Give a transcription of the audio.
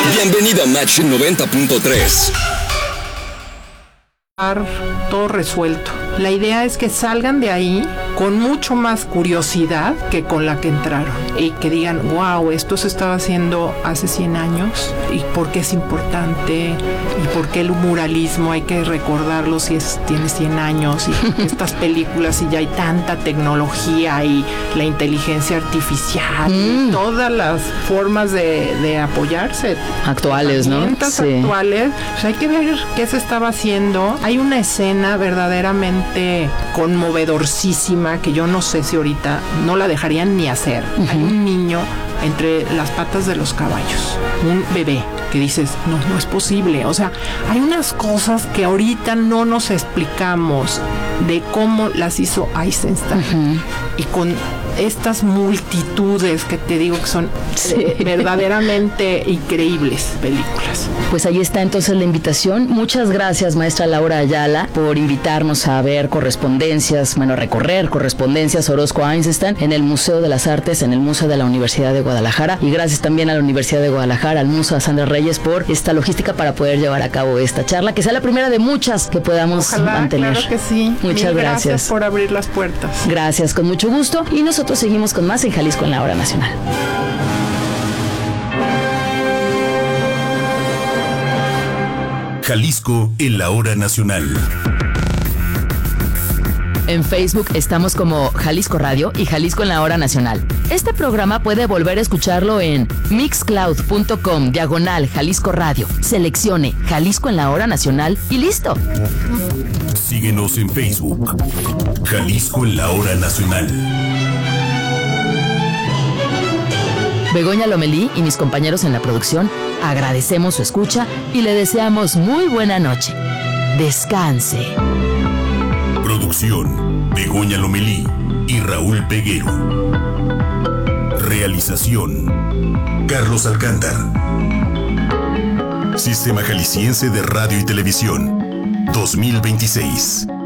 Bienvenido a Match 90.3. Todo resuelto. La idea es que salgan de ahí con mucho más curiosidad que con la que entraron y que digan, wow, esto se estaba haciendo hace 100 años y por qué es importante y por qué el muralismo hay que recordarlo si tiene 100 años y estas películas y ya hay tanta tecnología y la inteligencia artificial y todas las formas de apoyarse actuales, ¿no? Sí. Actuales. Pues hay que ver qué se estaba haciendo. Hay una escena verdaderamente conmovedorcísima que yo no sé si ahorita no la dejarían ni hacer. Hay un niño entre las patas de los caballos, un bebé que dices, no es posible. O sea, hay unas cosas que ahorita no nos explicamos de cómo las hizo Eisenstein y con estas multitudes que te digo que son verdaderamente increíbles películas. Pues ahí está entonces la invitación. Muchas gracias, maestra Laura Ayala, por invitarnos a ver recorrer correspondencias Orozco-Eisenstein en el Museo de las Artes, en el Museo de la Universidad de Guadalajara. Y gracias también a la Universidad de Guadalajara, al Museo Sandra Reyes, por esta logística para poder llevar a cabo esta charla, que sea la primera de muchas que podamos mantener. Claro que sí. Muchas gracias por abrir las puertas. Gracias, con mucho gusto. Y nosotros seguimos con más en Jalisco en la Hora Nacional. Jalisco en la Hora Nacional. En Facebook estamos como Jalisco Radio y Jalisco en la Hora Nacional. Este programa puede volver a escucharlo en mixcloud.com/Jalisco Radio. Seleccione Jalisco en la Hora Nacional y listo. Síguenos en Facebook. Jalisco en la Hora Nacional. Begoña Lomelí y mis compañeros en la producción agradecemos su escucha y le deseamos muy buena noche. Descanse. Producción: Begoña Lomelí y Raúl Peguero. Realización: Carlos Alcántar. Sistema Jalisciense de Radio y Televisión 2026.